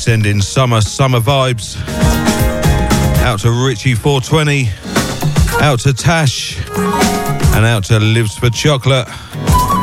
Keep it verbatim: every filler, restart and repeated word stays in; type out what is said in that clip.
sending summer, summer vibes. Out to Richie four twenty. Out to Tash. And out to Lives for Chocolate.